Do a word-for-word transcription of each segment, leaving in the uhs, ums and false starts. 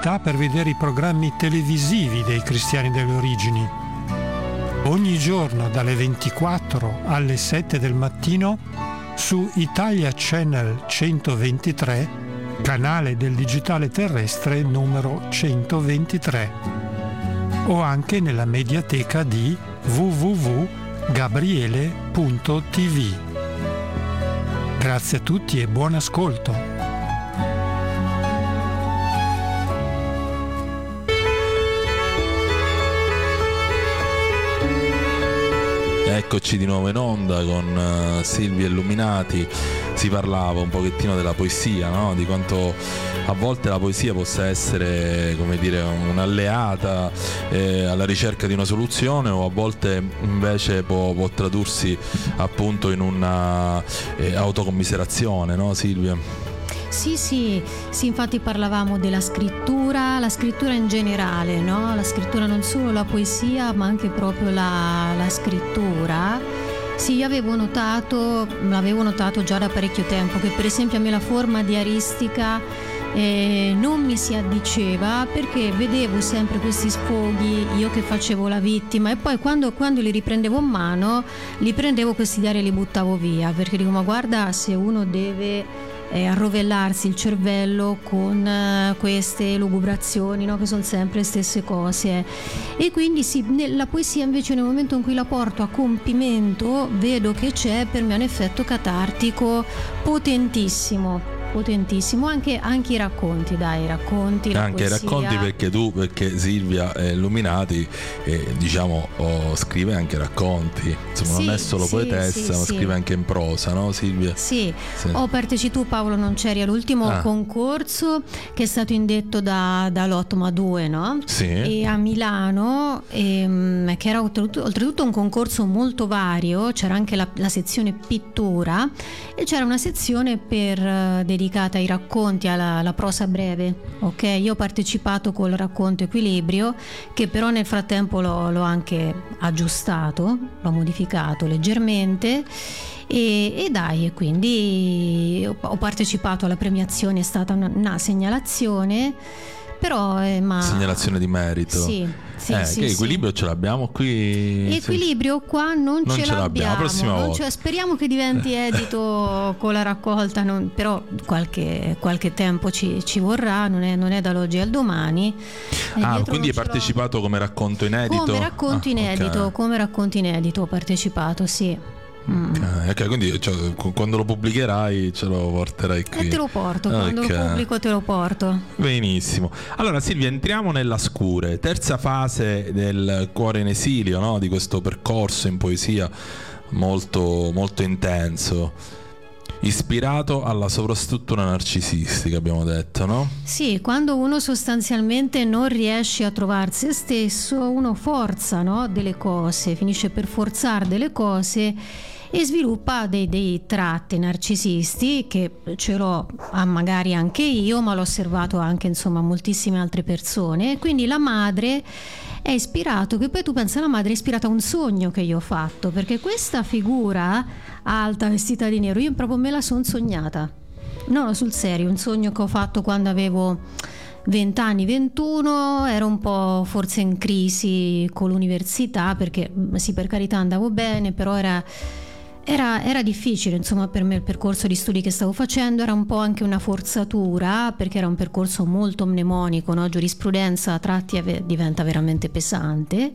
città per vedere i programmi televisivi dei Cristiani delle Origini. Ogni giorno dalle ventiquattro alle sette del mattino su Italia Channel centoventitré, canale del digitale terrestre numero centoventitré, o anche nella mediateca di w w w punto gabriele punto t v. Grazie a tutti e buon ascolto. Eccoci di nuovo in onda con uh, Silvia Illuminati. Si parlava un pochettino della poesia, no? Di quanto a volte la poesia possa essere, come dire, un'alleata eh, alla ricerca di una soluzione, o a volte invece può, può tradursi appunto in una eh, autocommiserazione, no Silvia? Sì, sì, sì, infatti parlavamo della scrittura, la scrittura in generale, no? La scrittura, non solo la poesia, ma anche proprio la, la scrittura. Sì, io avevo notato, l'avevo notato già da parecchio tempo, che per esempio a me la forma diaristica eh, non mi si addiceva, perché vedevo sempre questi sfoghi, io che facevo la vittima, e poi quando, quando li riprendevo in mano, li prendevo questi diari e li buttavo via, perché dico, ma guarda, se uno deve Eh, arrovellarsi il cervello con uh, queste lugubrazioni, no? Che sono sempre le stesse cose, e quindi sì, la poesia invece nel momento in cui la porto a compimento vedo che c'è per me un effetto catartico potentissimo potentissimo anche, anche i racconti, dai, i racconti, la anche poesia. I racconti, perché tu, perché Silvia è Illuminati eh, diciamo oh, scrive anche racconti, insomma, sì, non è solo sì, poetessa, sì, ma sì. Scrive anche in prosa, no Silvia? Sì, sì. Ho partecipato, tu Paolo non c'eri all'ultimo ah. concorso che è stato indetto da, dall'otto ma due, no? Sì. E a Milano, ehm, che era oltretutto, oltretutto un concorso molto vario, c'era anche la, la sezione pittura e c'era una sezione per uh, dedicata ai racconti, alla, alla prosa breve, ok? Io ho partecipato col racconto Equilibrio, che però nel frattempo l'ho, l'ho anche aggiustato, l'ho modificato leggermente. E, e dai, e quindi ho partecipato alla premiazione, è stata una, una segnalazione, però eh, ma segnalazione di merito. Sì, sì, eh, sì, che sì. Equilibrio ce l'abbiamo qui. Equilibrio qua non, non ce, ce l'abbiamo, l'abbiamo. prossima non volta. ce, speriamo che diventi edito con la raccolta, non, però qualche, qualche tempo ci, ci vorrà, non è, non è dall'oggi al domani. Ah, quindi hai partecipato come racconto inedito? Come racconto ah, inedito, okay. come racconto inedito ho partecipato, sì. Mm. Okay, ok, quindi cioè, quando lo pubblicherai ce lo porterai qui. E te lo porto, quando okay. lo pubblico te lo porto. Benissimo. Allora Silvia, entriamo nella Scure, terza fase del Cuore in esilio, no? Di questo percorso in poesia molto, molto intenso, ispirato alla sovrastruttura narcisistica, abbiamo detto, no? Sì, quando uno sostanzialmente non riesce a trovare se stesso, uno forza, no? Delle cose, finisce per forzare delle cose e sviluppa dei, dei tratti narcisisti, che ce l'ho ah, magari anche io, ma l'ho osservato anche insomma moltissime altre persone. Quindi la madre è ispirato, che poi tu pensa, la madre è ispirata a un sogno che io ho fatto, perché questa figura alta vestita di nero io proprio me la son sognata, no, sul serio, un sogno che ho fatto quando avevo venti anni, ventuno, ero un po' forse in crisi con l'università, perché sì, per carità andavo bene, però era Era, era difficile insomma per me il percorso di studi che stavo facendo, era un po' anche una forzatura, perché era un percorso molto mnemonico, no? Giurisprudenza a tratti ave- diventa veramente pesante,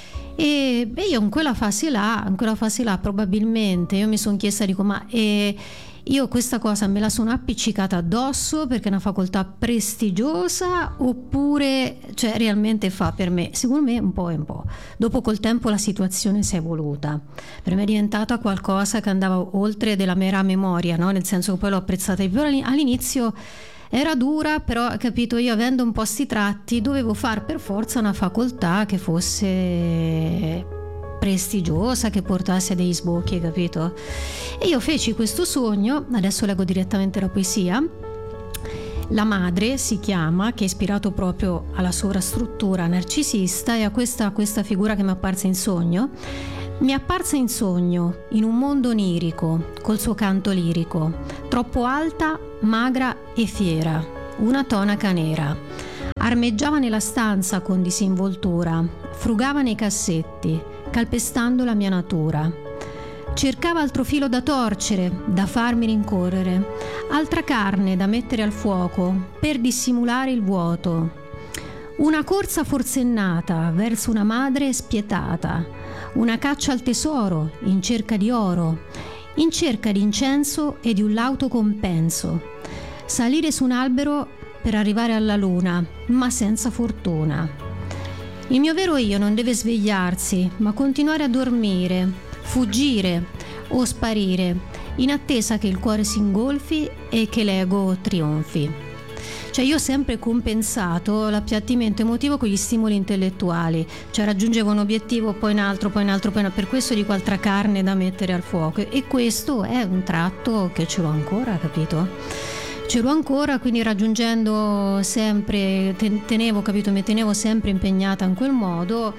e, e io in quella fase là, in quella fase là probabilmente io mi sono chiesta, dico, ma eh, io questa cosa me la sono appiccicata addosso perché è una facoltà prestigiosa, oppure cioè realmente fa per me? Secondo me un po' e un po'. Dopo col tempo la situazione si è evoluta, per me è diventata qualcosa che andava oltre della mera memoria, no? Nel senso che poi l'ho apprezzata di più. All'inizio era dura, però capito, io avendo un po' sti tratti dovevo far per forza una facoltà che fosse prestigiosa, che portasse a dei sbocchi, capito? E io feci questo sogno, adesso leggo direttamente la poesia. La madre si chiama, che è ispirato proprio alla sovrastruttura narcisista e a questa, questa figura che mi è apparsa in sogno. Mi è apparsa in sogno, in un mondo onirico, col suo canto lirico, troppo alta, magra e fiera, una tonaca nera. Armeggiava nella stanza con disinvoltura, frugava nei cassetti, calpestando la mia natura. Cercava altro filo da torcere, da farmi rincorrere, altra carne da mettere al fuoco per dissimulare il vuoto. Una corsa forsennata verso una madre spietata, una caccia al tesoro in cerca di oro, in cerca di incenso e di un lauto compenso. Salire su un albero per arrivare alla luna, ma senza fortuna. Il mio vero io non deve svegliarsi, ma continuare a dormire, fuggire o sparire, in attesa che il cuore si ingolfi e che l'ego trionfi. Cioè io ho sempre compensato l'appiattimento emotivo con gli stimoli intellettuali, cioè raggiungevo un obiettivo, poi un altro, poi un altro, poi un altro. Per questo dico altra carne da mettere al fuoco, e questo è un tratto che ce l'ho ancora, capito? Ce l'ho ancora, quindi raggiungendo sempre, tenevo, capito, mi tenevo sempre impegnata in quel modo,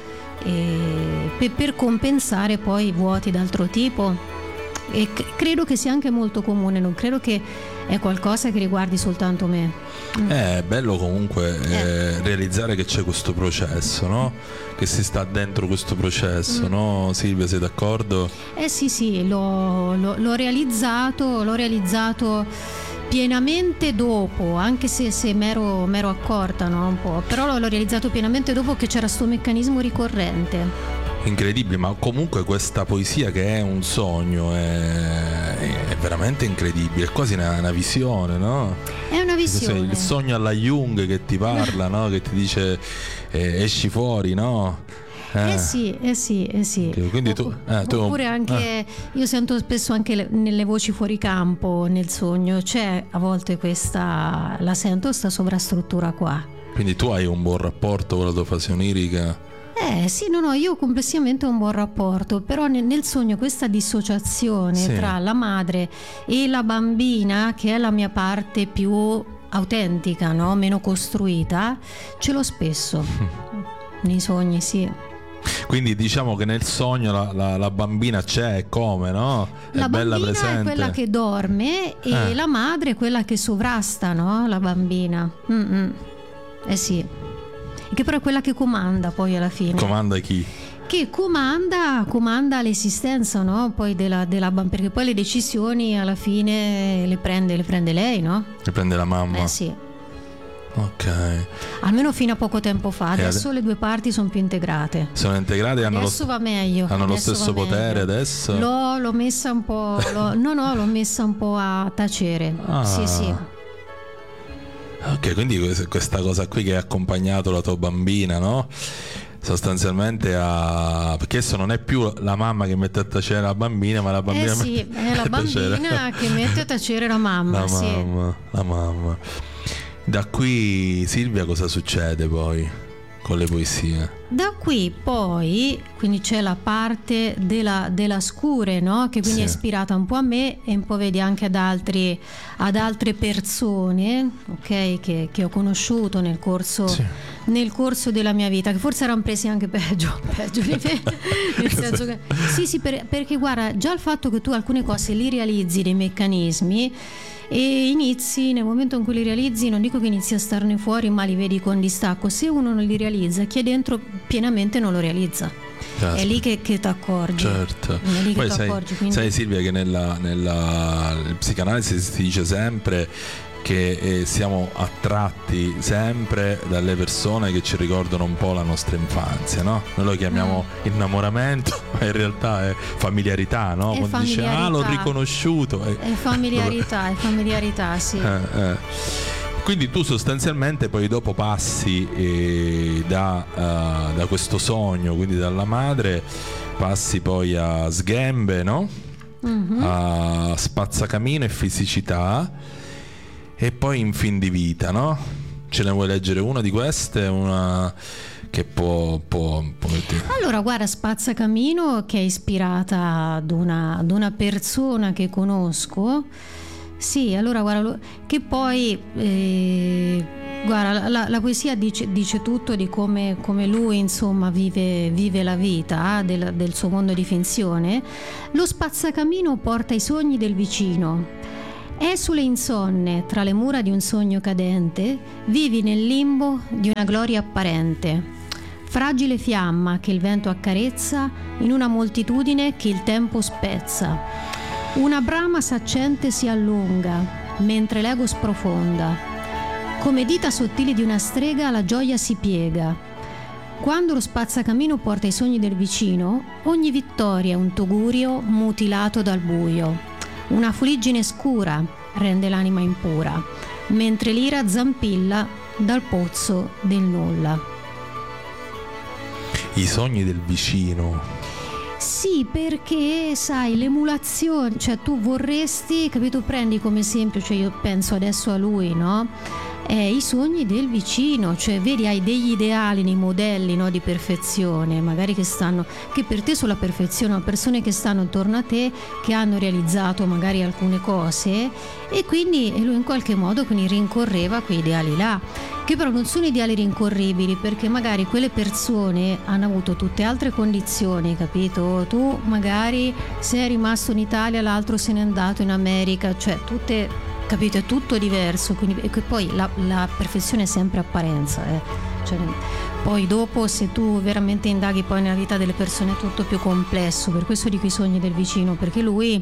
e per, per compensare poi i vuoti d'altro tipo, e c- credo che sia anche molto comune, non credo che è qualcosa che riguardi soltanto me. Mm. È bello comunque eh, Eh. realizzare che c'è questo processo, no? Che si sta dentro questo processo, Mm. no? Silvia, sei d'accordo? Eh sì sì, l'ho, l'ho, l'ho realizzato, l'ho realizzato pienamente dopo, anche se, se m'ero, m'ero accorta, no? Un po', però l'ho, l'ho realizzato pienamente dopo che c'era sto meccanismo ricorrente. Incredibile, ma comunque questa poesia che è un sogno è, è veramente incredibile, è quasi una, una visione, no? È una Cos'è, visione. il sogno alla Jung che ti parla, no? Che ti dice eh, esci fuori, no? Eh sì, eh sì, eh sì. Quindi tu, eh, tu Oppure anche, eh. io sento spesso anche le- nelle voci fuori campo, nel sogno, c'è a volte questa, la sento sta sovrastruttura qua. Quindi tu hai un buon rapporto con la tua fase onirica? Eh sì, no, no, io complessivamente ho un buon rapporto, però nel, nel sogno questa dissociazione Sì. tra la madre e la bambina, che è la mia parte più autentica, no? Meno costruita, ce l'ho spesso nei sogni, sì. Quindi diciamo che nel sogno la, la, la bambina c'è, e come, no? È La bella bambina presente. è quella che dorme e Eh. la madre è quella che sovrasta, no? La bambina. Mm-mm. Eh sì. Che però è quella che comanda poi alla fine. Comanda chi? Che comanda, comanda l'esistenza, no? Poi della, della bambina, perché poi le decisioni alla fine le prende, le prende lei, no? Che prende la mamma? Eh sì. Ok. Almeno fino a poco tempo fa. E Adesso ade- le due parti sono più integrate. Sono integrati e hanno, lo, Adesso va meglio. hanno lo adesso stesso va potere meglio. adesso? L'ho, l'ho messa un po'. l'ho- no, no, l'ho messa un po' a tacere. Ah. Sì, sì. Ok, quindi que- questa cosa qui che hai accompagnato la tua bambina, no? Sostanzialmente a... perché adesso non è più la mamma che mette a tacere la bambina, ma la bambina Eh sì, mette è la a tacere- bambina che mette a tacere la mamma. la sì. mamma, la mamma. Da qui, Silvia, cosa succede poi con le poesie? Da qui poi, quindi c'è la parte della, della scure, no? Che quindi Sì. è ispirata un po' a me e un po' vedi anche ad, altri, ad altre persone, ok? Che, che ho conosciuto nel corso, Sì. nel corso della mia vita, che forse erano presi anche peggio, peggio di me, nel senso che sì, sì, per- perché guarda, già il fatto che tu alcune cose li realizzi, dei meccanismi, e inizi, nel momento in cui li realizzi, non dico che inizi a starne fuori, ma li vedi con distacco. Se uno non li realizza, chi è dentro pienamente non lo realizza. Caspita. È lì che, che ti accorgi. Certo. È lì che Poi ti sai, accorgi. Quindi... sai Silvia che nella, nella psicanalisi si dice sempre che eh, siamo attratti sempre dalle persone che ci ricordano un po' la nostra infanzia, no? Noi lo chiamiamo Mm. innamoramento, ma in realtà è familiarità, no? È Quando dice ah, l'ho familiarità. riconosciuto. eh, È familiarità, è familiarità, sì. eh, eh. Quindi tu sostanzialmente poi dopo passi eh, da, eh, da questo sogno, quindi dalla madre, passi poi a sghembe, no? Mhm. A spazzacamino e fisicità, e poi in fin di vita, no? Ce ne vuoi leggere una di queste? Una che può, può, può dire- Allora, guarda, Spazzacamino, che è ispirata ad una, ad una persona che conosco. Sì, allora guarda, lo- che poi eh, guarda, la, la poesia dice, dice tutto di come, come lui insomma vive, vive la vita, eh, del, del suo mondo di finzione. Lo spazzacamino porta i sogni del vicino. Esule insonne tra le mura di un sogno cadente, vivi nel limbo di una gloria apparente. Fragile fiamma che il vento accarezza in una moltitudine che il tempo spezza. Una brama saccente si allunga mentre l'ego sprofonda. Come dita sottili di una strega la gioia si piega. Quando lo spazzacamino porta i sogni del vicino, ogni vittoria è un tugurio mutilato dal buio. Una fuliggine scura rende l'anima impura, mentre l'ira zampilla dal pozzo del nulla. I sogni del vicino. Sì, perché sai, l'emulazione, cioè tu vorresti, capito, prendi come esempio, cioè io penso adesso a lui, no? Eh, i sogni del vicino, cioè vedi, hai degli ideali nei modelli, no, di perfezione, magari che stanno, che per te sono la perfezione, ma persone che stanno intorno a te, che hanno realizzato magari alcune cose, e quindi e lui in qualche modo quindi rincorreva quei ideali là, che però non sono ideali rincorribili, perché magari quelle persone hanno avuto tutte altre condizioni, capito? Tu magari sei rimasto in Italia, l'altro se n'è andato in America, cioè tutte, capito, è tutto diverso, quindi e poi la, la perfezione è sempre apparenza, eh. Cioè, poi dopo se tu veramente indaghi poi nella vita delle persone è tutto più complesso, per questo dico i sogni del vicino, perché lui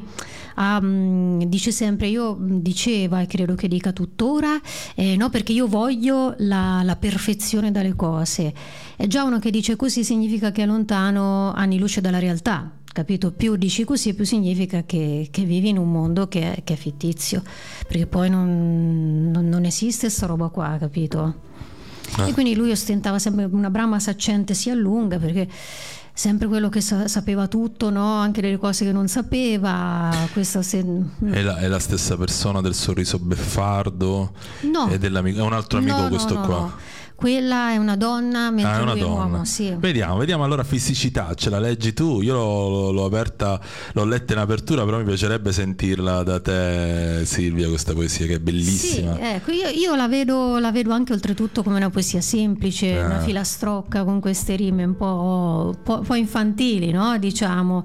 um, dice sempre, io diceva e credo che dica tuttora, eh, no, perché io voglio la, la perfezione dalle cose. È già uno che dice così significa che è lontano anni luce dalla realtà, capito? Più dici così più significa che, che vivi in un mondo che è, che è fittizio, perché poi non, non, non esiste sta roba qua, capito? Ah. E quindi lui ostentava sempre una brama saccente si allunga, perché sempre quello che sa- sapeva tutto, no? Anche delle cose che non sapeva. Questa se... è, la, è la stessa persona del sorriso beffardo? No, è, è un altro amico, no, questo no, no, qua no. Quella è una donna, mentre ah, è una lui è donna. un uomo, sì. Vediamo, vediamo allora fisicità, ce la leggi tu? Io l'ho, l'ho aperta, l'ho letta in apertura, però mi piacerebbe sentirla da te, Silvia, questa poesia che è bellissima. Sì, ecco, io, io la vedo, la vedo anche oltretutto come una poesia semplice, eh. una filastrocca con queste rime un po', po', po' infantili, no? Diciamo.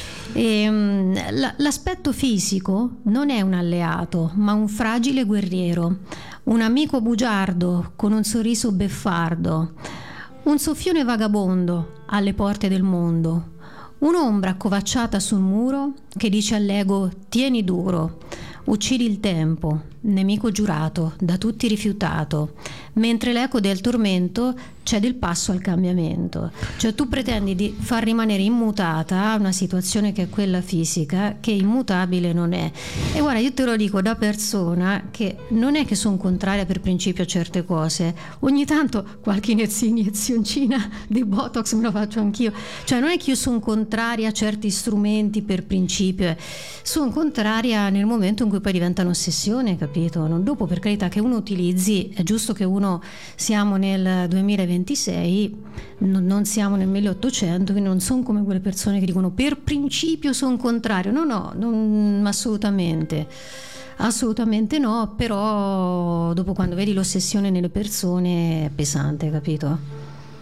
E, l'aspetto fisico non è un alleato, ma un fragile guerriero. Un amico bugiardo con un sorriso beffardo, un soffione vagabondo alle porte del mondo, un'ombra accovacciata sul muro che dice all'ego tieni duro, uccidi il tempo, nemico giurato, da tutti rifiutato, mentre l'eco del tormento cede il passo al cambiamento. Cioè tu pretendi di far rimanere immutata una situazione che è quella fisica, che immutabile non è. E guarda, io te lo dico da persona che non è che sono contraria per principio a certe cose, ogni tanto qualche iniezioncina di Botox me lo faccio anch'io, cioè non è che io sono contraria a certi strumenti per principio, sono contraria nel momento in cui poi diventa un'ossessione, capito? Non dopo, per carità, che uno utilizzi, è giusto che uno, siamo nel duemilaventisei, non, non siamo nel milleottocento, quindi non sono come quelle persone che dicono per principio sono contrario, no no, non, assolutamente assolutamente no, però dopo quando vedi l'ossessione nelle persone è pesante, capito?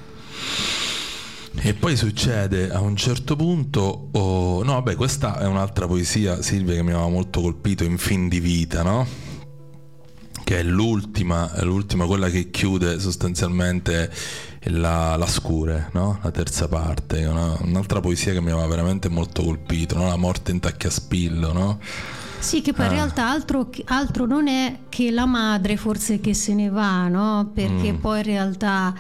E poi succede a un certo punto, oh, no vabbè, questa è un'altra poesia, Silvia, che mi aveva molto colpito, In fin di vita, no? Che è l'ultima, è l'ultima, quella che chiude sostanzialmente la, la scure, no? La terza parte, no? Un'altra poesia che mi aveva veramente molto colpito, no? La morte in tacchiaspillo, no? Sì, che poi in ah. realtà altro, altro non è che la madre forse che se ne va, no? Perché mm. poi in realtà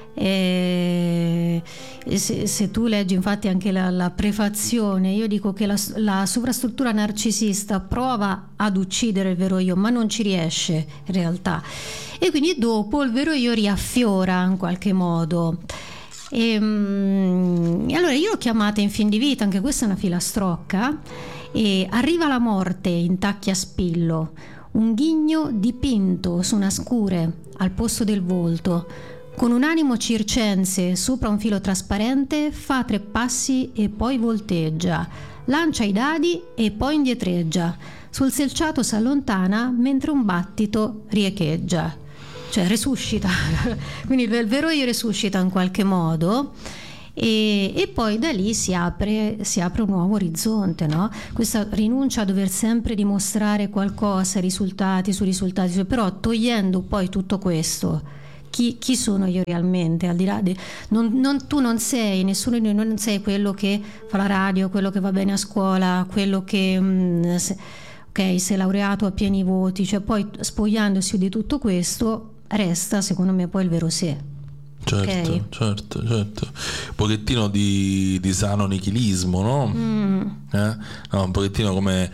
eh, se, se tu leggi infatti anche la, la prefazione, io dico che la, la sovrastruttura narcisista prova ad uccidere il vero io, ma non ci riesce in realtà, e quindi dopo il vero io riaffiora in qualche modo. E, um, e allora io l'ho chiamata In fin di vita, anche questa è una filastrocca. E arriva la morte in tacchiaspillo, un ghigno dipinto su una scure al posto del volto, con un animo circense sopra un filo trasparente, fa tre passi e poi volteggia, lancia i dadi e poi indietreggia, sul selciato s'allontana mentre un battito riecheggia, cioè resuscita, quindi il vero io resuscita in qualche modo. E, e poi da lì si apre, si apre un nuovo orizzonte, no? Questa rinuncia a dover sempre dimostrare qualcosa, risultati su risultati, però togliendo poi tutto questo, chi, chi sono io realmente? Al di là di, non, non, tu non sei, nessuno di noi non sei quello che fa la radio, quello che va bene a scuola, quello che mh, se, ok, sei laureato a pieni voti, cioè poi spogliandosi di tutto questo resta secondo me poi il vero sé. Certo, okay. certo, certo. Un pochettino di, di sano nichilismo, no? Mm. Eh? No, un pochettino come,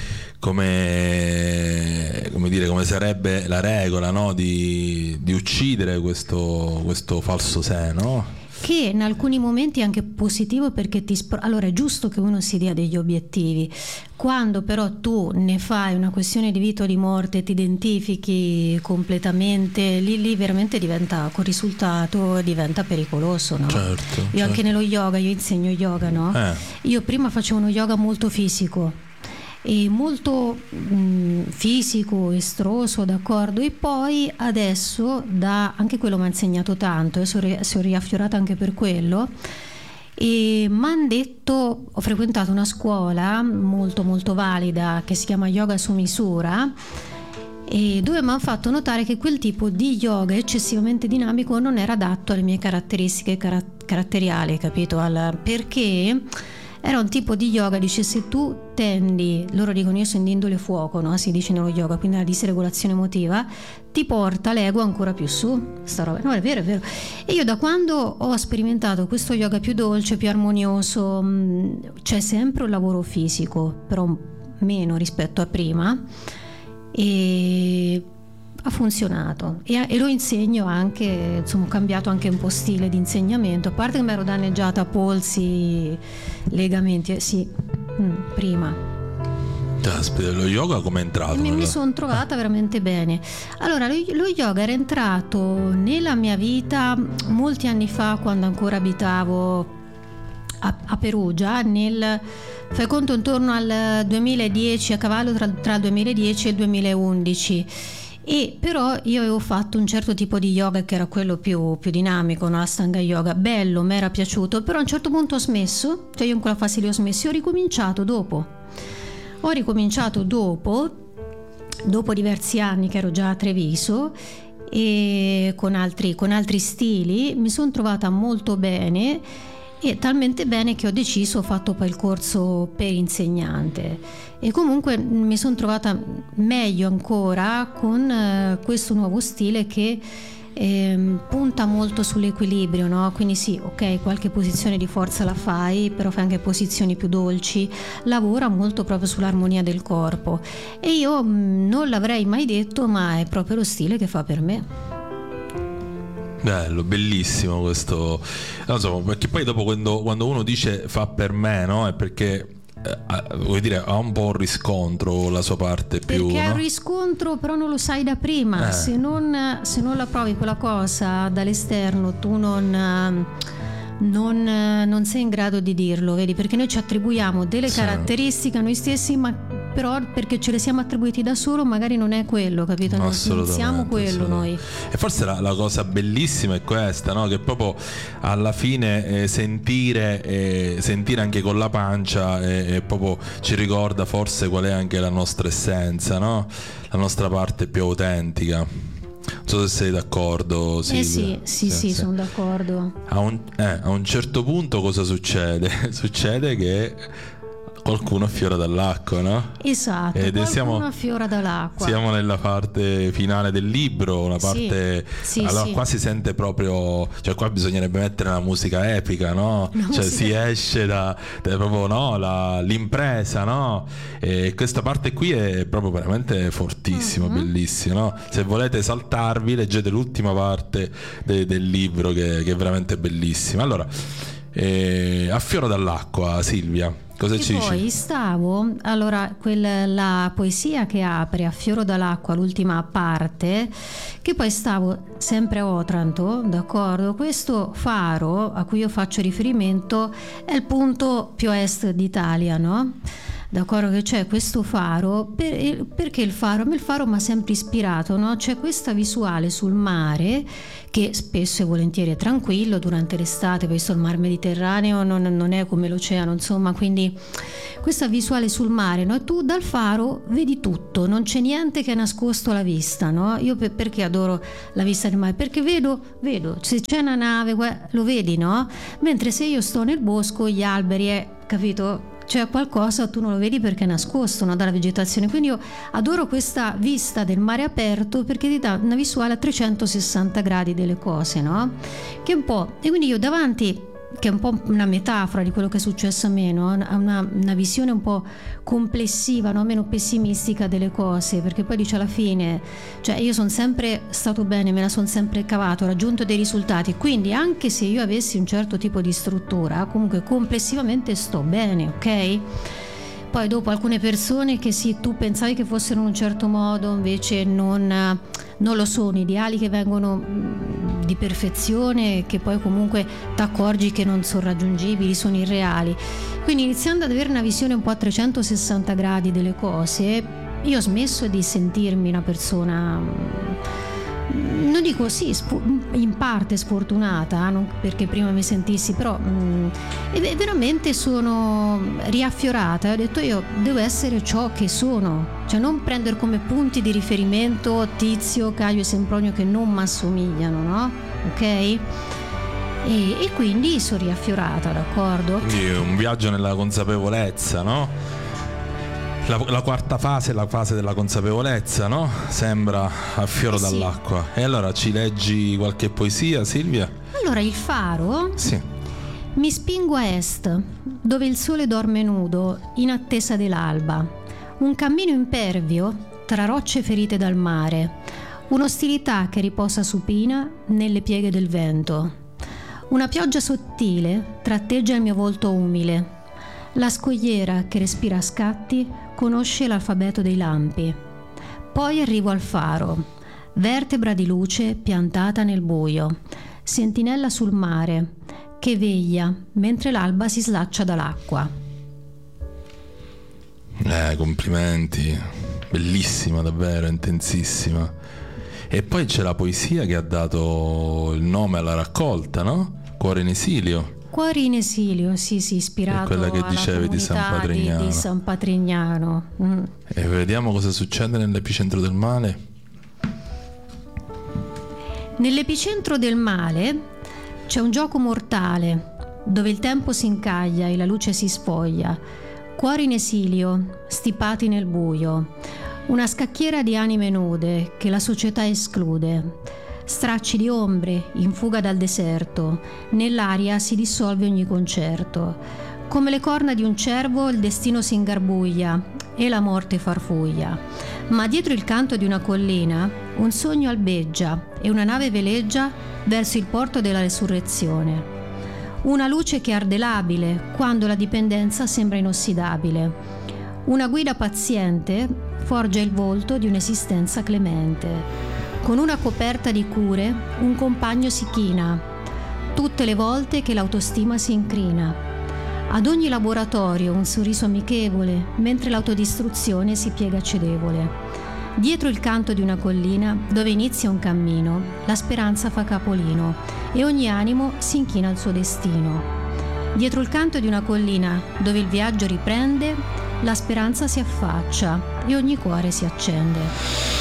come, come dire, come sarebbe la regola, no? Di, di uccidere questo, questo falso sé, no? Che in alcuni momenti è anche positivo, perché ti spro- allora è giusto che uno si dia degli obiettivi. Quando però tu ne fai una questione di vita o di morte, ti identifichi completamente, lì, lì veramente diventa, con risultato diventa pericoloso, no? Certo, io certo. Anche nello yoga, io insegno yoga, no? Eh. Io prima facevo uno yoga molto fisico e molto mh, fisico, estroso, d'accordo, e poi adesso da, anche quello mi ha insegnato tanto, e sono, sono riaffiorata anche per quello, e mi hanno detto, ho frequentato una scuola molto molto valida che si chiama Yoga su misura, e dove mi hanno fatto notare che quel tipo di yoga eccessivamente dinamico non era adatto alle mie caratteristiche car- caratteriali, capito? Al, perché era un tipo di yoga, dice, se tu tendi, loro dicono io sono di indole fuoco, no? Si dice nello yoga, quindi la disregolazione emotiva ti porta l'ego ancora più su, sta roba. No, è vero, è vero. E io da quando ho sperimentato questo yoga più dolce, più armonioso, mh, c'è sempre un lavoro fisico, però meno rispetto a prima, e ha funzionato, e, e lo insegno anche, insomma ho cambiato anche un po' stile di insegnamento, a parte che mi ero danneggiata a polsi, legamenti, eh, sì, mm, prima. Caspita, lo yoga come è entrato? Mi, nella... mi sono trovata veramente bene. Allora, lo, lo yoga era entrato nella mia vita molti anni fa, quando ancora abitavo a, a Perugia, nel, fai conto, intorno al duemiladieci, a cavallo tra, tra il duemiladieci e il duemilaundici. E però io avevo fatto un certo tipo di yoga che era quello più, più dinamico, no? Ashtanga yoga, bello, mi era piaciuto, però a un certo punto ho smesso, cioè io in quella fase lì ho smesso, e ho ricominciato dopo ho ricominciato dopo dopo diversi anni che ero già a Treviso, e con altri, con altri stili mi sono trovata molto bene, e talmente bene che ho deciso, ho fatto poi il corso per insegnante, e comunque mi sono trovata meglio ancora con eh, questo nuovo stile che eh, punta molto sull'equilibrio, no? Quindi sì, ok, qualche posizione di forza la fai, però fai anche posizioni più dolci, lavora molto proprio sull'armonia del corpo, e io mh, non l'avrei mai detto, ma è proprio lo stile che fa per me. Bello, bellissimo questo, non so, perché poi dopo quando, quando uno dice fa per me, no? È perché eh, vuol dire ha un po' un riscontro la sua parte più, perché no? hai un riscontro, però non lo sai da prima, eh. se, non, se non la provi quella cosa dall'esterno, tu non, non, non sei in grado di dirlo, vedi? Perché noi ci attribuiamo delle sì. caratteristiche a noi stessi, ma però perché ce le siamo attribuiti da solo, magari non è quello, capito? Non siamo quello noi. E forse la, la cosa bellissima è questa, no? Che proprio alla fine eh, sentire eh, sentire anche con la pancia eh, eh, proprio ci ricorda forse qual è anche la nostra essenza, no? La nostra parte più autentica. Non so se sei d'accordo, Silvia. Eh sì, sì, sì, sì, sì. Sono d'accordo. A un, eh, a un certo punto cosa succede? Succede che qualcuno affiora dall'acqua, no? Esatto, ed qualcuno siamo, affiora dall'acqua. Siamo nella parte finale del libro, una parte sì, sì, allora sì. Qua si sente proprio, cioè qua bisognerebbe mettere una musica epica, no? Una cioè musica... si esce da, da proprio, no? La, l'impresa, no? E questa parte qui è proprio veramente fortissima, uh-huh. bellissima, no? Se volete saltarvi, leggete l'ultima parte de, del libro che, che è veramente bellissima. Allora, eh, affioro dall'acqua, Silvia. Cosa e ci poi dici? stavo, allora quel, la poesia che apre a fioro dall'acqua, l'ultima parte, che poi stavo sempre a Otranto, d'accordo? Questo faro a cui io faccio riferimento è il punto più a est d'Italia, no? d'accordo, che c'è questo faro, per, perché il faro? Il faro mi ha sempre ispirato, no? C'è questa visuale sul mare che spesso e volentieri è tranquillo durante l'estate, visto il mar Mediterraneo non, non è come l'oceano, insomma, quindi questa visuale sul mare, no? E tu dal faro vedi tutto, non c'è niente che è nascosto alla vista, no? Io per, perché adoro la vista del mare? Perché vedo, vedo, se c'è una nave, lo vedi, no? Mentre se io sto nel bosco, gli alberi, è, capito? C'è qualcosa, tu non lo vedi perché è nascosto, no? Dalla vegetazione. Quindi io adoro questa vista del mare aperto perché ti dà una visuale a trecentosessanta gradi delle cose, no? Che un po', e quindi io davanti, che è un po' una metafora di quello che è successo a me, no? una, una visione un po' complessiva, no? Meno pessimistica delle cose, perché poi dice alla fine, cioè io sono sempre stato bene, me la sono sempre cavato, ho raggiunto dei risultati, quindi anche se io avessi un certo tipo di struttura, comunque complessivamente sto bene, ok? Poi dopo alcune persone che sì, tu pensavi che fossero in un certo modo, invece non, non lo sono, ideali che vengono di perfezione, che poi comunque ti accorgi che non sono raggiungibili, sono irreali. Quindi iniziando ad avere una visione un po' a trecentosessanta gradi delle cose, io ho smesso di sentirmi una persona, non dico sì, in parte sfortunata, non perché prima mi sentissi, però mh, e veramente sono riaffiorata. Ho detto io devo essere ciò che sono, cioè non prendere come punti di riferimento Tizio, Caio e Sempronio che non mi assomigliano, no? Ok? E, e quindi sono riaffiorata, d'accordo? Quindi è un viaggio nella consapevolezza, no? La, la quarta fase è la fase della consapevolezza, no? Sembra a fioro eh sì. dall'acqua. E allora ci leggi qualche poesia, Silvia? Allora, il faro? Sì. Mi spingo a est, dove il sole dorme nudo, in attesa dell'alba. Un cammino impervio tra rocce ferite dal mare. Un'ostilità che riposa supina nelle pieghe del vento. Una pioggia sottile tratteggia il mio volto umile. La scogliera che respira a scatti conosce l'alfabeto dei lampi. Poi arrivo al faro, vertebra di luce piantata nel buio, sentinella sul mare che veglia mentre l'alba si slaccia dall'acqua. Eh, complimenti, bellissima davvero, intensissima. E poi c'è la poesia che ha dato il nome alla raccolta, no? Cuore in esilio. Cuori in esilio, sì, sì, ispirato quella che dicevi di San Patrignano. Di, di San Patrignano. Mm. E vediamo cosa succede nell'epicentro del male. Nell'epicentro del male c'è un gioco mortale, dove il tempo si incaglia e la luce si sfoglia. Cuori in esilio, stipati nel buio. Una scacchiera di anime nude che la società esclude. Stracci di ombre in fuga dal deserto, nell'aria si dissolve ogni concerto. Come le corna di un cervo il destino si ingarbuglia e la morte farfuglia. Ma dietro il canto di una collina un sogno albeggia e una nave veleggia verso il porto della resurrezione. Una luce che arde labile quando la dipendenza sembra inossidabile. Una guida paziente forgia il volto di un'esistenza clemente. Con una coperta di cure, un compagno si china, tutte le volte che l'autostima si incrina. Ad ogni laboratorio un sorriso amichevole, mentre l'autodistruzione si piega cedevole. Dietro il canto di una collina, dove inizia un cammino, la speranza fa capolino e ogni animo si inchina al suo destino. Dietro il canto di una collina, dove il viaggio riprende, la speranza si affaccia e ogni cuore si accende.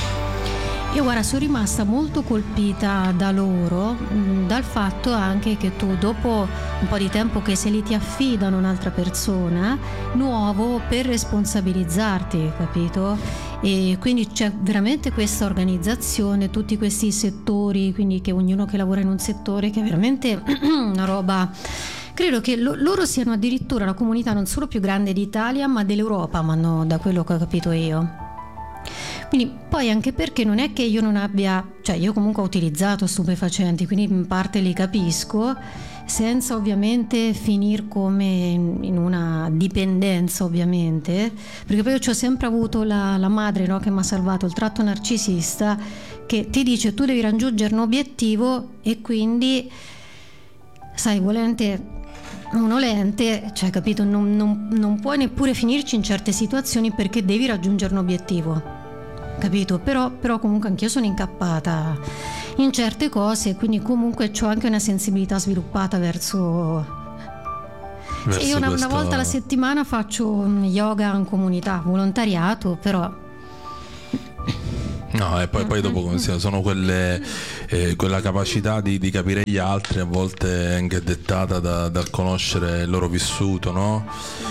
Io guarda, sono rimasta molto colpita da loro, mh, dal fatto anche che tu dopo un po' di tempo che se li ti affidano un'altra persona, nuovo per responsabilizzarti, capito? E quindi c'è veramente questa organizzazione, tutti questi settori, quindi che ognuno che lavora in un settore, che è veramente una roba. Credo che lo, loro siano addirittura la comunità non solo più grande d'Italia, ma dell'Europa, ma no, da quello che ho capito io. Quindi poi anche perché non è che io non abbia, cioè io comunque ho utilizzato stupefacenti, quindi in parte li capisco, senza ovviamente finire come in una dipendenza ovviamente, perché poi io ci ho sempre avuto la, la madre, no, che mi ha salvato, il tratto narcisista, che ti dice tu devi raggiungere un obiettivo e quindi sai volente uno lente, cioè capito, non, non, non puoi neppure finirci in certe situazioni perché devi raggiungere un obiettivo, capito? Però, però comunque anch'io sono incappata in certe cose, quindi comunque ho anche una sensibilità sviluppata verso, verso io una, questo... una volta alla settimana faccio yoga in comunità, volontariato, però no, e poi, poi dopo sono quelle eh, quella capacità di, di capire gli altri, a volte anche dettata da, dal conoscere il loro vissuto, no?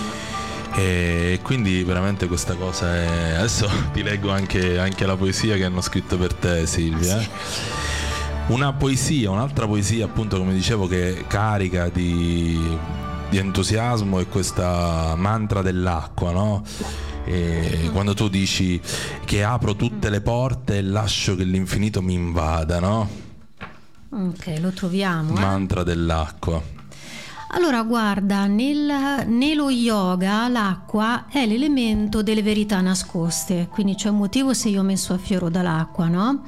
E quindi veramente questa cosa è... Adesso ti leggo anche, anche la poesia che hanno scritto per te, Silvia. Una poesia, un'altra poesia, appunto, come dicevo, che carica di, di entusiasmo è questa mantra dell'acqua, no? E quando tu dici che apro tutte le porte e lascio che l'infinito mi invada, no? Ok, lo troviamo. Mantra eh? dell'acqua. Allora guarda, nel, nello yoga l'acqua è l'elemento delle verità nascoste, quindi c'è un motivo se io ho messo a fioro dall'acqua, no?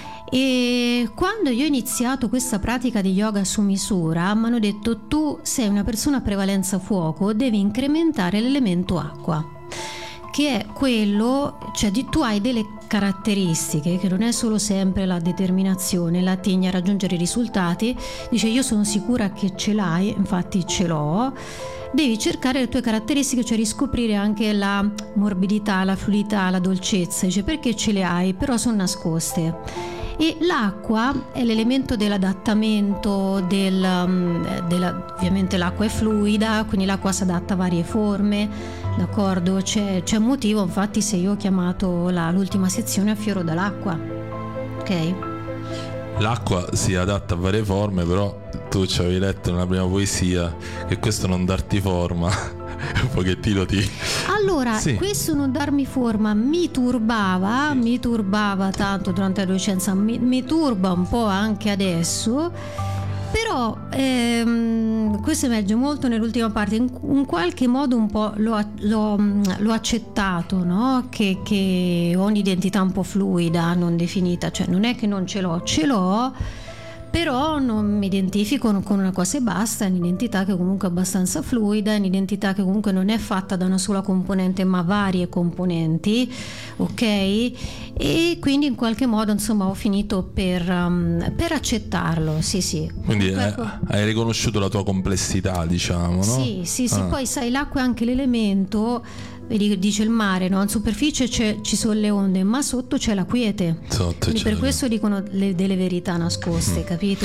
E quando io ho iniziato questa pratica di yoga su misura mi hanno detto: tu sei una persona a prevalenza fuoco, devi incrementare l'elemento acqua, che è quello, cioè di, tu hai delle caratteristiche che non è solo sempre la determinazione, la tigna a raggiungere i risultati. Dice: io sono sicura che ce l'hai, infatti ce l'ho. Devi cercare le tue caratteristiche, cioè riscoprire anche la morbidità, la fluidità, la dolcezza. Dice: perché ce le hai, però sono nascoste. E l'acqua è l'elemento dell'adattamento, del, della, ovviamente l'acqua è fluida, quindi l'acqua si adatta a varie forme, d'accordo? C'è, c'è un motivo, infatti, se io ho chiamato la, l'ultima sezione a fioro dall'acqua, ok? L'acqua si adatta a varie forme, però tu ci avevi letto nella prima poesia che questo non darti forma un pochettino ti... Allora, sì. Questo non darmi forma mi turbava, mi turbava tanto durante l'adolescenza, mi, mi turba un po' anche adesso, però ehm, questo emerge molto nell'ultima parte. In, in qualche modo un po' l'ho, l'ho, l'ho accettato, no? Che, che ho un'identità un po' fluida, non definita, cioè non è che non ce l'ho, ce l'ho, però non mi identifico con una cosa e basta. È un'identità che comunque è abbastanza fluida, è un'identità che comunque non è fatta da una sola componente ma varie componenti, ok? E quindi in qualche modo insomma ho finito per, um, per accettarlo, sì sì. Quindi comunque, eh, ecco, hai riconosciuto la tua complessità, diciamo, no? Sì, sì, sì, ah. Poi sai, l'acqua è anche l'elemento, vedi, dice il mare, no? In superficie c'è, ci sono le onde, ma sotto c'è la quiete. Sotto Quindi c'è per questo dicono le, delle verità nascoste, mm. capito?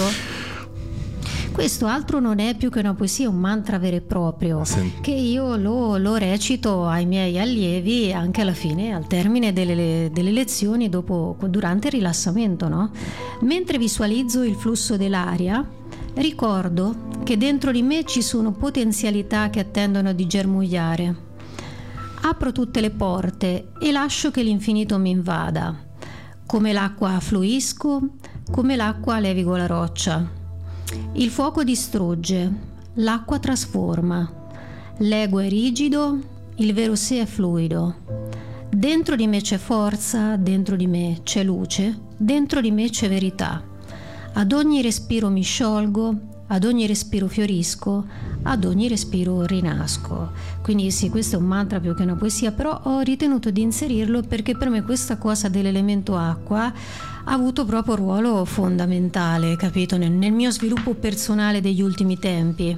Questo altro non è più che una poesia, un mantra vero e proprio, sì. Che io lo, lo recito ai miei allievi anche alla fine, al termine delle, delle lezioni, dopo, durante il rilassamento, no? Mentre visualizzo il flusso dell'aria, ricordo che dentro di me ci sono potenzialità che attendono di germogliare. Apro tutte le porte e lascio che l'infinito mi invada. Come l'acqua fluisco, come l'acqua levigo la roccia. Il fuoco distrugge, l'acqua trasforma. L'ego è rigido, il vero sé è fluido. Dentro di me c'è forza, dentro di me c'è luce, dentro di me c'è verità. Ad ogni respiro mi sciolgo, ad ogni respiro fiorisco, ad ogni respiro rinasco. Quindi sì, questo è un mantra più che una poesia, però ho ritenuto di inserirlo perché per me questa cosa dell'elemento acqua ha avuto proprio un ruolo fondamentale, capito, nel, nel mio sviluppo personale degli ultimi tempi.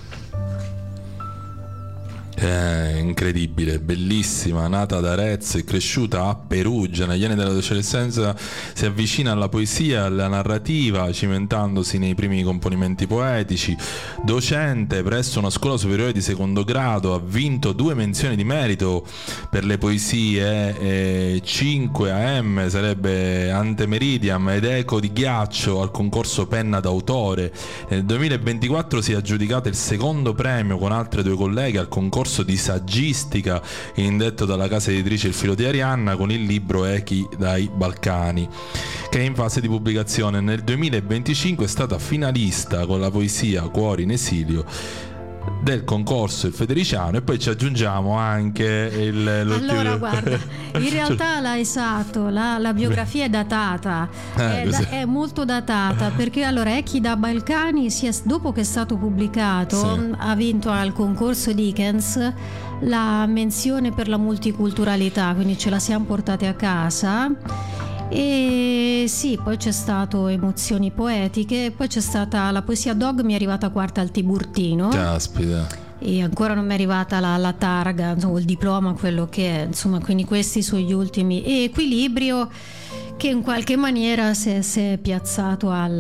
È incredibile, bellissima, nata ad Arezzo e cresciuta a Perugia. Negli anni dell'adolescenza si avvicina alla poesia, alla narrativa, cimentandosi nei primi componimenti poetici. Docente presso una scuola superiore di secondo grado, ha vinto due menzioni di merito per le poesie, e cinque A M sarebbe Antemeridiam ed Eco di ghiaccio al concorso Penna d'autore. Nel duemilaventiquattro si è aggiudicata il secondo premio con altre due colleghe al concorso di saggistica indetto dalla casa editrice Il Filo di Arianna con il libro Echi dai Balcani, che è in fase di pubblicazione. Nel duemilaventicinque è stata finalista con la poesia Cuori in esilio del concorso il Federiciano, e poi ci aggiungiamo anche il allora guarda, in realtà l'ha esatto, la, la biografia è datata, eh, è, da, è molto datata, perché allora Ecchi da Balcani, sia, dopo che è stato pubblicato, sì, ha vinto al concorso Dickens la menzione per la multiculturalità, quindi ce la siamo portate a casa. E sì, poi c'è stato Emozioni poetiche, poi c'è stata la poesia Dog, mi è arrivata quarta al Tiburtino. Caspita. E ancora non mi è arrivata la, la targa, insomma, il diploma, quello che è, insomma, quindi questi sono gli ultimi. E Equilibrio, che in qualche maniera si è, si è piazzato al,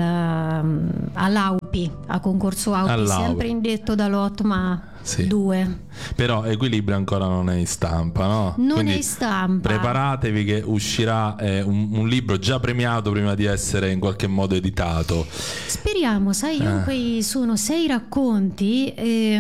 all'Aupi, a concorso Aupi, All'Aupi, sempre indetto dall'Otma. Sì. Due. Però Equilibrio ancora non è in stampa, no? Non Quindi è in stampa. Preparatevi che uscirà eh, un, un libro già premiato prima di essere in qualche modo editato. Speriamo, sai, io eh. quei sono sei racconti,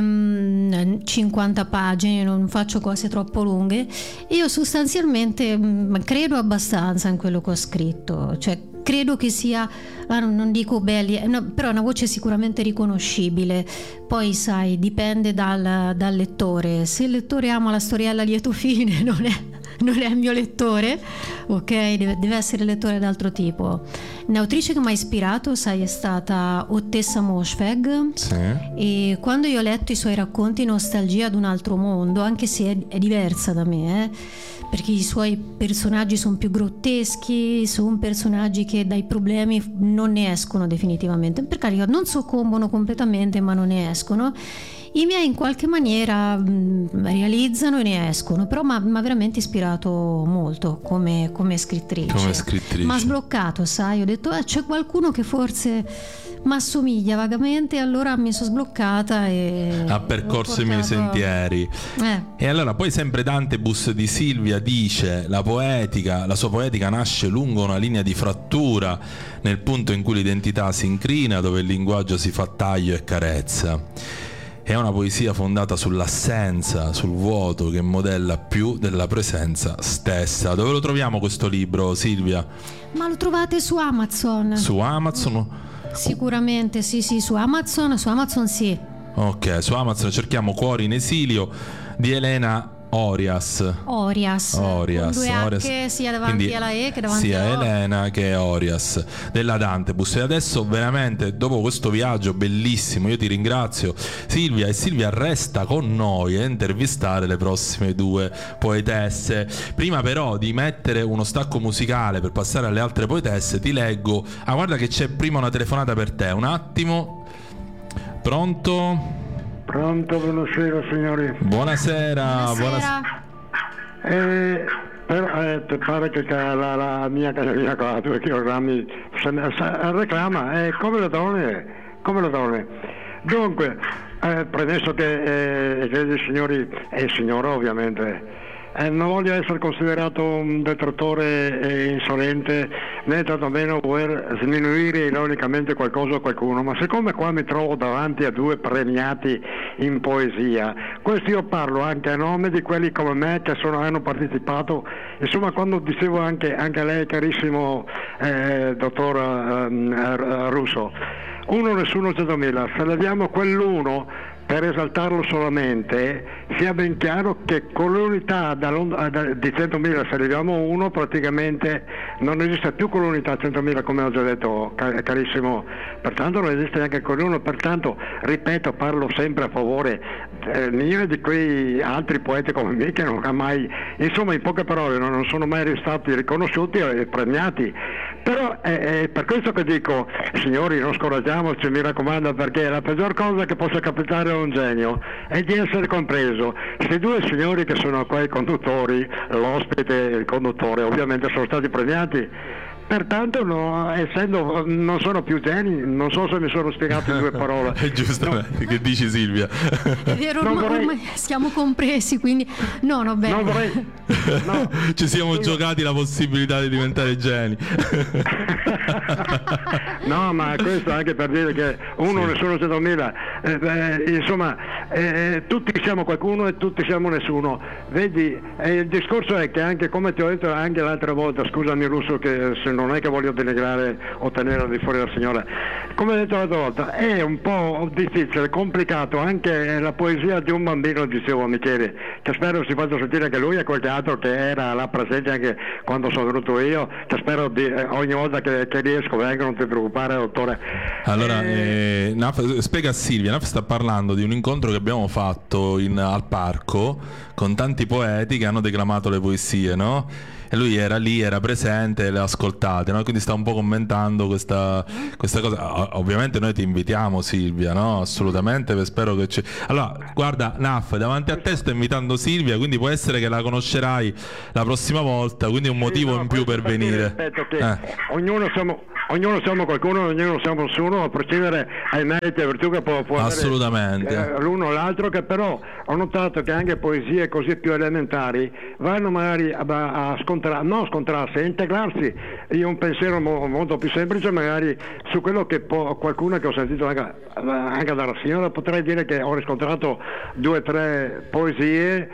ehm, cinquanta pagine, non faccio cose troppo lunghe. Io sostanzialmente mh, credo abbastanza in quello che ho scritto, cioè credo che sia, non dico belli, no, però è una voce sicuramente riconoscibile. Poi sai, dipende dal, dal lettore. Se il lettore ama la storiella a lieto fine, non è, non è il mio lettore, ok? Deve, deve essere lettore d'altro tipo. Un'autrice che mi ha ispirato, sai, è stata Ottessa Moshfegh, sì, e quando io ho letto i suoi racconti Nostalgia ad un altro mondo, anche se è, è diversa da me, eh, perché i suoi personaggi sono più grotteschi, sono personaggi che dai problemi non ne escono definitivamente, per carità non soccombono completamente, ma non ne escono. I miei in qualche maniera mh, realizzano e ne escono, però mi ha veramente ispirato molto come, come scrittrice. Come scrittrice. Mi ha sbloccato, sai, ho detto eh, c'è qualcuno che forse mi assomiglia vagamente, allora mi sono sbloccata e ha percorso i miei sentieri. Eh. E allora poi sempre Dantebus di Silvia dice: la poetica, la sua poetica nasce lungo una linea di frattura nel punto in cui l'identità si incrina, dove il linguaggio si fa taglio e carezza. È una poesia fondata sull'assenza, sul vuoto, che modella più della presenza stessa. Dove lo troviamo questo libro, Silvia? Ma lo trovate su Amazon. Su Amazon? Sicuramente, sì, sì, su Amazon, su Amazon sì. Ok, su Amazon cerchiamo Cuori in esilio di Elena Orias. Orias. Orias. Con due Orias. H sia davanti Quindi, alla E che davanti sia alla O. Elena che Orias della Dantebus. E adesso veramente, dopo questo viaggio bellissimo, io ti ringrazio Silvia, e Silvia resta con noi a intervistare le prossime due poetesse. Prima però di mettere uno stacco musicale per passare alle altre poetesse, ti leggo. Ah, guarda che c'è prima una telefonata per te, un attimo. Pronto? Pronto, buonasera signori. Buonasera. Buonasera. Eh, però, eh, pare che la, la mia mia qua, due chilogrammi, se, se, reclama, eh, come le donne, come le donne. Dunque, eh, premesso che eh, i signori, e signora ovviamente, Eh, non voglio essere considerato un detrattore eh, insolente, né tantomeno voler sminuire ironicamente qualcosa o qualcuno, ma siccome qua mi trovo davanti a due premiati in poesia, questo io parlo anche a nome di quelli come me che sono, hanno partecipato, insomma, quando dicevo anche, anche a lei carissimo eh, dottor eh, Russo, uno nessuno centomila, se leviamo quell'uno per esaltarlo solamente, sia ben chiaro che con l'unità di centomila, se arriviamo uno, praticamente non esiste più con l'unità centomila, come ho già detto carissimo, pertanto non esiste neanche con uno, pertanto ripeto, parlo sempre a favore eh, mio e di quei altri poeti come me che non ha mai, insomma, in poche parole non, non sono mai stati riconosciuti e premiati. Però è, è per questo che dico, signori, non scoraggiamoci, mi raccomando, perché la peggior cosa che possa capitare a un genio è di essere compreso. Questi due signori che sono qua i conduttori, l'ospite e il conduttore, ovviamente sono stati premiati. Pertanto, no, essendo non sono più geni, non so se mi sono spiegato in due parole. È giusto, no. Che dici Silvia? È vero, ormai, vorrei... ormai siamo compresi, quindi no, no, bene. Non vorrei... no. Ci siamo Io... giocati la possibilità di diventare geni. No, ma questo anche per dire che uno sì. Nessuno centomila, eh, eh, insomma, eh, tutti siamo qualcuno e tutti siamo nessuno. Vedi, eh, il discorso è che anche, come ti ho detto anche l'altra volta, scusami Russo, che se non è che voglio denigrare o tenere di fuori la signora, come ho detto l'altra volta, è un po' difficile, complicato anche la poesia di un bambino, dicevo a Michele, che spero si faccia sentire anche lui e qualche altro che era là presente anche quando sono venuto io, che spero di, eh, ogni volta che, che riesco vengo, non ti preoccupare dottore. Allora, eh... eh, Naf, spiega a Silvia, Naf sta parlando di un incontro che abbiamo fatto in, al parco con tanti poeti che hanno declamato le poesie, no? E lui era lì, era presente, le ha ascoltate, no? Quindi sta un po' commentando questa, questa cosa. Ovviamente noi ti invitiamo Silvia, no? Assolutamente, spero che ci... Allora, guarda Naf, davanti a te sto invitando Silvia, quindi può essere che la conoscerai la prossima volta, quindi è un motivo sì, no, in più per venire. Che eh. ognuno siamo... Ognuno siamo qualcuno, ognuno siamo nessuno, a prescindere ai meriti e virtù che può, può assolutamente avere, eh, l'uno o l'altro, che però ho notato che anche poesie così più elementari vanno magari a, a scontrarsi, non scontrarsi, a integrarsi in un pensiero mo, molto più semplice, magari su quello che può, qualcuno che ho sentito anche, anche dalla signora, potrei dire che ho riscontrato due o tre poesie.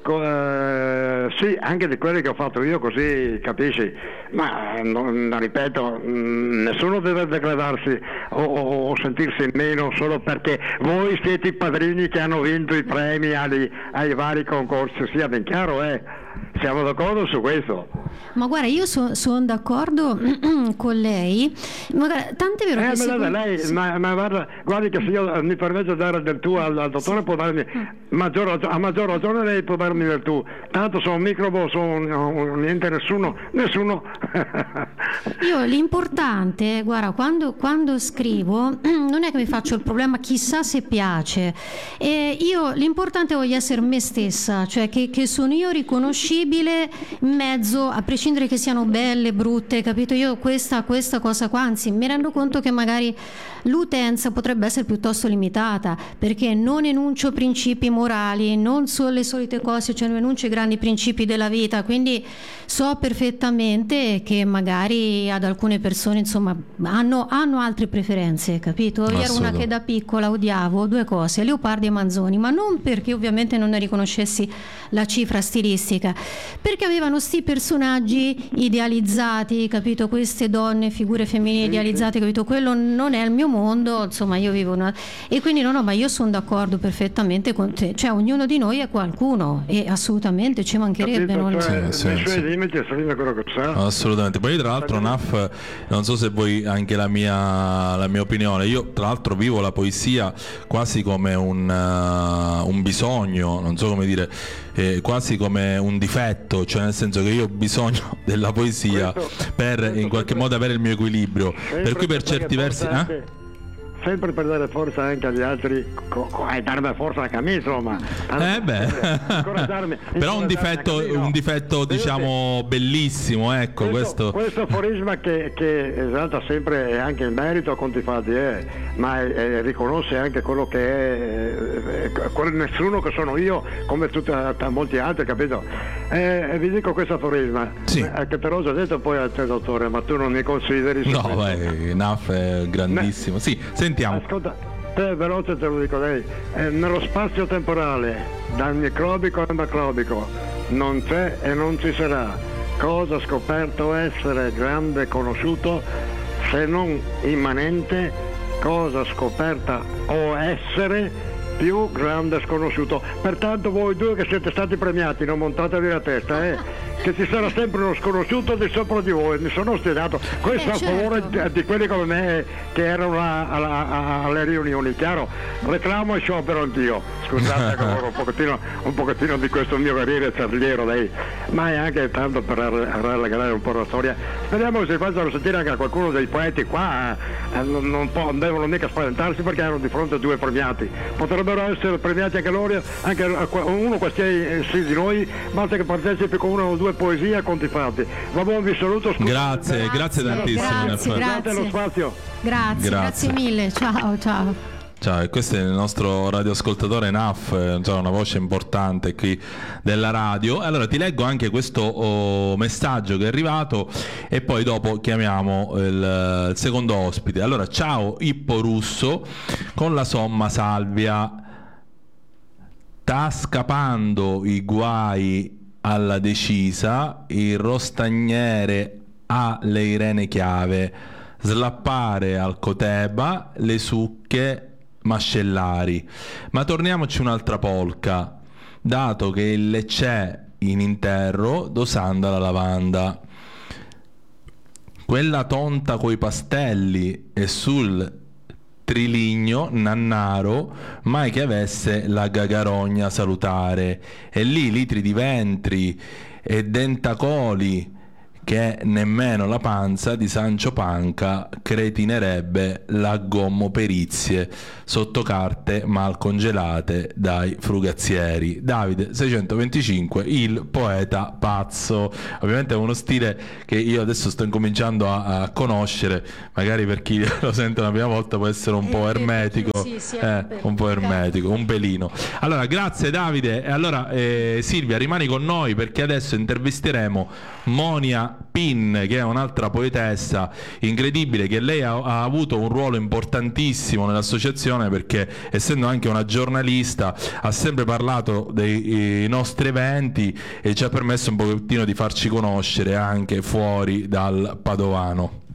Uh, sì, anche di quelle che ho fatto io, così capisci, ma non, ripeto, mh, nessuno deve degradarsi o, o, o sentirsi meno solo perché voi siete i padrini che hanno vinto i premi ai, ai vari concorsi, sia ben chiaro, eh. Siamo d'accordo su questo? Ma guarda, io so, sono d'accordo con lei, ma guarda, tant'è vero eh, che ma secondo... lei, ma, ma guarda, guardi che se io mi permetto di dare del tu al, al dottore, può darmi maggior, a maggior ragione lei può darmi del tu, tanto sono un microbo, sono niente, nessuno, nessuno. Io l'importante, guarda, quando, quando scrivo non è che mi faccio il problema chissà se piace, e io l'importante è voglio essere me stessa, cioè che, che sono io riconoscibile in mezzo, a prescindere che siano belle, brutte, capito? Io questa, questa cosa qua, anzi mi rendo conto che magari l'utenza potrebbe essere piuttosto limitata, perché non enuncio principi morali, non sono le solite cose, cioè non enuncio i grandi principi della vita, quindi so perfettamente che magari ad alcune persone insomma hanno, hanno altre preferenze, capito? Io ero una che da piccola odiavo due cose, Leopardi e Manzoni, ma non perché ovviamente non ne riconoscessi la cifra stilistica, perché avevano sti personaggi idealizzati, capito? Queste donne, figure femminili idealizzate, capito? Quello non è il mio mondo, insomma io vivo una... e quindi no no, ma io sono d'accordo perfettamente con te, cioè ognuno di noi è qualcuno e assolutamente ci mancherebbe, capito, non... cioè, sì, sì, sì. Limiti, quello che sa. Assolutamente. Poi tra l'altro Naf, non so se vuoi anche la mia, la mia opinione, io tra l'altro vivo la poesia quasi come un, uh, un bisogno, non so come dire, eh, quasi come un difetto, cioè nel senso che io ho bisogno della poesia questo, per questo in qualche modo avere il mio equilibrio, per cui per certi versi anche, eh? sempre per dare forza anche agli altri, co- co- e darmi forza anche a me, insomma. Eh beh, però un difetto, me, no. un difetto diciamo bellissimo, ecco questo. Questo aforisma che, che esalta sempre anche il merito a conti fatti, eh, ma è, è, riconosce anche quello che è, è, è nessuno che sono io, come tutti molti altri, capito? Eh, vi dico questo aforisma, sì. eh, che però ho già detto poi a te dottore, ma tu non mi consideri? No, beh, Naf è grandissimo. Ne... Sì, sentiamo. Ascolta, te veloce te lo dico lei, eh, nello spazio temporale, dal microbico al macrobico, non c'è e non ci sarà cosa scoperto essere grande e conosciuto se non immanente cosa scoperta o essere più grande e sconosciuto. Pertanto voi due che siete stati premiati, non montatevi la testa, eh, che ci sarà sempre uno sconosciuto di sopra di voi. Mi sono ostinato, questo eh, a favore certo. di, di quelli come me che erano a, a, a, alle riunioni, chiaro? Reclamo e sciopero anch'io, scusate un pochettino, un pochettino di questo mio carriere cerliero lei, ma è anche tanto per rallegrare un po' la storia. Speriamo che si facciano sentire anche a qualcuno dei poeti qua, eh, non, non, po- non devono mica spaventarsi perché hanno di fronte due premiati, potrebbero essere premiati anche loro, anche uno questi sì di noi, basta che partecipi con una o due poesie a conti fatti. Va buon, vi saluto. Scusa. Grazie, grazie, grazie tantissimo. Grazie, grazie. Lo spazio. Grazie, grazie, grazie mille. Ciao, ciao. Ciao, questo è il nostro radioascoltatore Naf, cioè una voce importante qui della radio. Allora ti leggo anche questo oh, messaggio che è arrivato e poi dopo chiamiamo il, il secondo ospite. Allora, ciao Ippo Russo con la somma salvia. sta scapando i guai alla decisa, il rostagnere ha le Irene Chiave, slappare al Coteba, le sucche mascellari. Ma torniamoci un'altra polca, dato che il c'è in interro, dosanda la lavanda. Quella tonta coi pastelli e sul triligno nannaro, mai che avesse la gagarogna salutare, e lì litri di ventri e dentacoli che nemmeno la panza di Sancio Panca cretinerebbe la gommo perizie sotto carte mal congelate dai frugazzieri. Davide seicentoventicinque, il poeta pazzo. Ovviamente è uno stile che io adesso sto incominciando a, a conoscere, magari per chi lo sente una prima volta può essere un po' ermetico, sì, sì, eh, un po' ermetico, un pelino. Allora grazie Davide, e allora eh, Silvia rimani con noi, perché adesso intervisteremo Monia Pin, che è un'altra poetessa incredibile, che lei ha, ha avuto un ruolo importantissimo nell'associazione, perché essendo anche una giornalista ha sempre parlato dei nostri eventi e ci ha permesso un pochettino di farci conoscere anche fuori dal padovano.